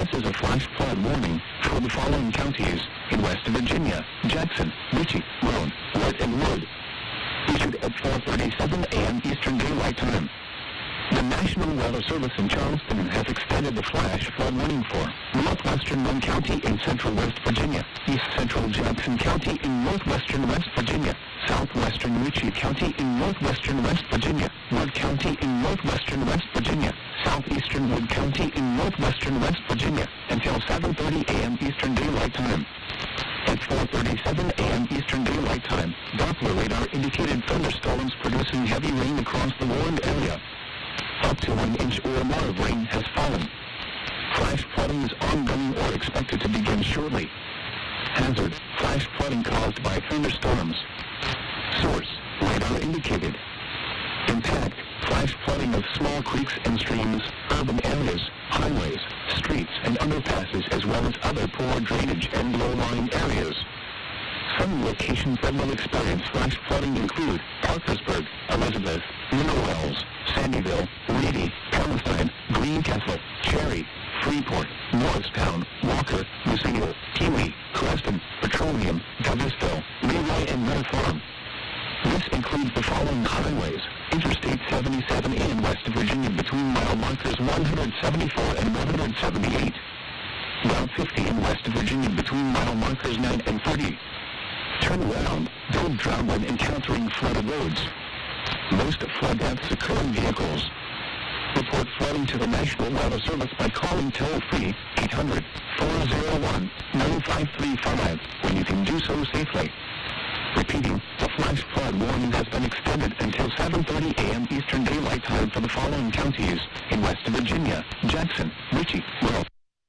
This is a flash flood warning for the following counties in West Virginia: Jackson, Ritchie, Roane, White, and Wood. Issued at 4:37 a.m. Eastern Daylight Time. The National Weather Service in Charleston has extended the flash flood warning for northwestern Roane County in central West Virginia, east central Jackson County in northwestern West Virginia, southwestern Ritchie County in northwestern West Virginia, Wood County in northwestern West Virginia, southeastern Wood County in northwestern West Virginia, until 7:30 a.m. Eastern Daylight Time. At 4:37 a.m. Eastern Daylight Time, Doppler radar indicated thunderstorms producing heavy rain across the warned area. Up to 1 inch or more of rain has fallen. Flash flooding is ongoing or expected to begin shortly. Hazard: flash flooding caused by thunderstorms. Source: radar indicated. Impact: flash flooding of small creeks and streams, urban areas, highways, streets, and underpasses, as well as other poor drainage and low-lying areas. Some locations that will experience flash flooding include Parkersburg, Elizabeth, Mineral Wells, Sandyville, Reedy, Palestine, Greencastle, Cherry, Freeport, Morristown, Walker, Lucille, Keeley, Creston, Petroleum, Douglasville, Leroy, and Mill Farm. This includes the following highways: Interstate 77 in West Virginia between mile markers 174 and 178. Route 50 in West Virginia between mile markers 9 and 30. Turn around. Don't drown when encountering flooded roads. Most flood deaths occur in vehicles. Report flooding to the National Weather Service by calling toll-free 800-401-9535 when you can do so safely. Repeating, the flash flood warning has been extended until 7:30 a.m. Eastern Daylight Time for the following counties in West Virginia: Jackson, Ritchie, Roane.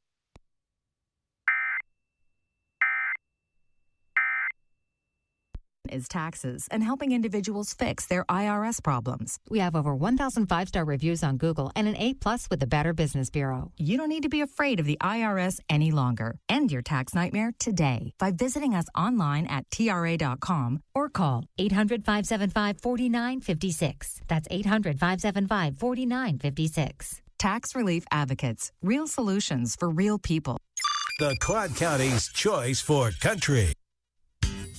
Is taxes and helping individuals fix their IRS problems. We have over 1,000 5-star reviews on Google and an A+ with the Better Business Bureau. You don't need to be afraid of the IRS any longer. End your tax nightmare today by visiting us online at TRA.com or call 800-575-4956. That's 800-575-4956. Tax Relief Advocates. Real solutions for real people. The Quad County's choice for country.